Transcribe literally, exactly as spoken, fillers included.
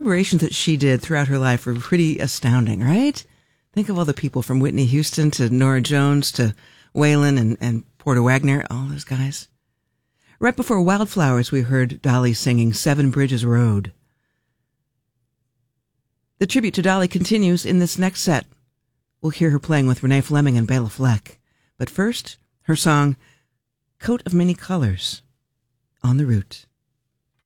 collaborations that she did throughout her life were pretty astounding, right? Think of all the people from Whitney Houston to Norah Jones to Waylon and, and Porter Wagner, all those guys. Right before Wildflowers, we heard Dolly singing Seven Bridges Road. The tribute to Dolly continues in this next set. We'll hear her playing with Renee Fleming and Bela Fleck. But first, her song, Coat of Many Colors, On the Route.